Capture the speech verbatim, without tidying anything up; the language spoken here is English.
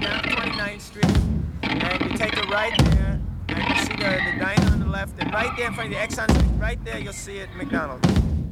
down to twenty-ninth Street, and you take a right there, and you see the, the diner on the left, and right there in front of the Exxon, right there, you'll see it, McDonald's.